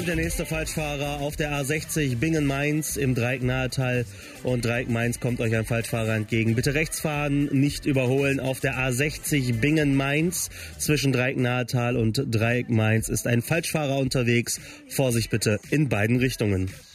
Und der nächste Falschfahrer auf der A60 Bingen-Mainz im Dreieck-Nahetal. Und Dreieck-Mainz kommt euch ein Falschfahrer entgegen. Bitte rechts fahren, nicht überholen. Auf der A60 Bingen-Mainz zwischen Dreieck-Nahetal und Dreieck-Mainz ist ein Falschfahrer unterwegs. Vorsicht bitte in beiden Richtungen.